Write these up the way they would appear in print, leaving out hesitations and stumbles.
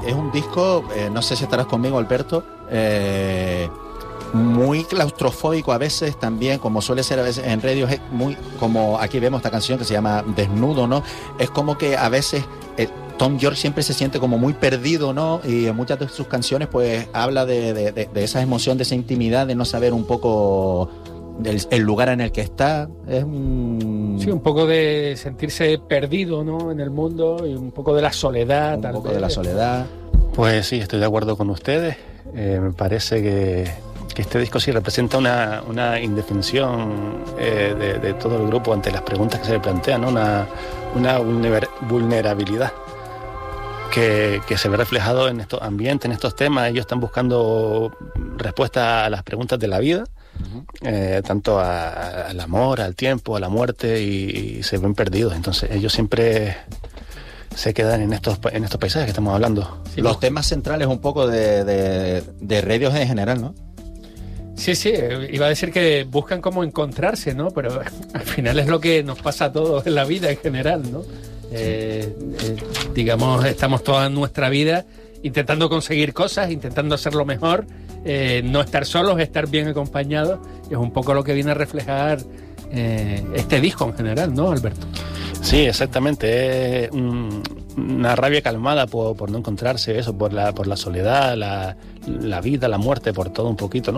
es un disco, no sé si estarás conmigo, Alberto, muy claustrofóbico a veces también, como suele ser a veces en Radiohead, muy como aquí vemos esta canción que se llama Desnudo, ¿no? Es como que a veces Tom York siempre se siente como muy perdido, ¿no? Y en muchas de sus canciones pues habla de esa emoción, de esa intimidad, de no saber un poco el lugar en el que está. Es Sí, un poco de sentirse perdido, ¿no?, en el mundo, y un poco de la soledad. Un poco de la soledad. Pues sí, estoy de acuerdo con ustedes. Me parece que este disco sí representa una indefensión de todo el grupo ante las preguntas que se le plantean, ¿no? Una vulnerabilidad que se ve reflejado en estos ambientes, en estos temas. Ellos están buscando respuestas a las preguntas de la vida, tanto al amor, al tiempo, a la muerte, y se ven perdidos. Entonces ellos siempre se quedan en estos paisajes que estamos hablando. Sí, los temas centrales un poco de Radiohead en general, ¿no? Sí, iba a decir que buscan cómo encontrarse, ¿no? Pero al final es lo que nos pasa a todos en la vida en general, ¿no? Digamos, estamos toda nuestra vida intentando conseguir cosas, intentando hacerlo mejor, no estar solos, estar bien acompañados. Es un poco lo que viene a reflejar este disco en general, ¿no, Alberto? Sí, exactamente. Es una rabia calmada por no encontrarse, eso, por la soledad, la vida, la muerte, por todo un poquito, ¿no?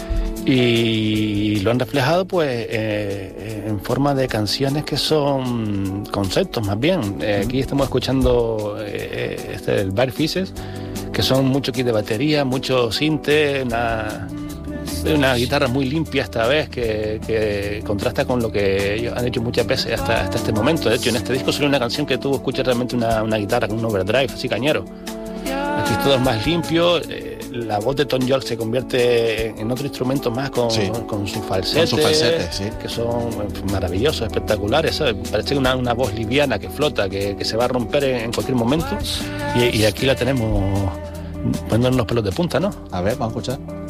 Y lo han reflejado pues en forma de canciones que son conceptos más bien. Aquí estamos escuchando el Bare Faces, que son mucho kit de batería, mucho sinte, una guitarra muy limpia esta vez que contrasta con lo que ellos han hecho muchas veces hasta este momento. De hecho, en este disco solo una canción que tú escuchas realmente una guitarra con un overdrive así cañero. Aquí todo es más limpio. La voz de Tom York se convierte en otro instrumento más con sus falsetes, sí, que son maravillosos, espectaculares, ¿sabes? Parece una voz liviana que flota, que se va a romper en cualquier momento, y aquí la tenemos poniéndonos los pelos de punta, ¿no? A ver, vamos a escuchar.